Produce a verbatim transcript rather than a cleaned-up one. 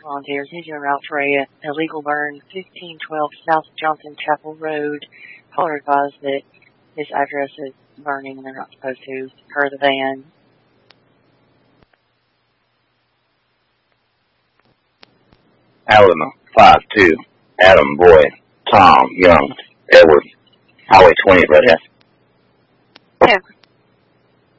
volunteers. He's en route for a illegal burn, fifteen twelve South Johnson Chapel Road. Caller advised that this address is burning and they're not supposed to, per the van. Alabama five two, Adam Boyd, Tom Young, Edward, Highway twenty, Red Hat. Yeah.